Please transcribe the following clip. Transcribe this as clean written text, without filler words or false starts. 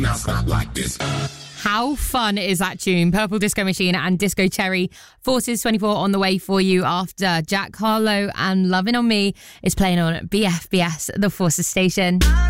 Now stop like this. How fun is that tune? Purple Disco Machine and Disco Cherry. Forces 24 on the way for you after Jack Harlow and Lovin' On Me is playing on BFBS, the Forces station.